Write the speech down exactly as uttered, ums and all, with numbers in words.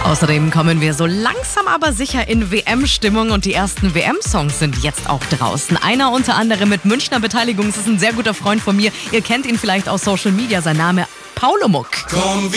Außerdem kommen wir so langsam aber sicher in W M-Stimmung und die ersten W M-Songs sind jetzt auch draußen. Einer unter anderem mit Münchner Beteiligung, das ist ein sehr guter Freund von mir. Ihr kennt ihn vielleicht aus Social Media, sein Name Paulo Muck. Komm,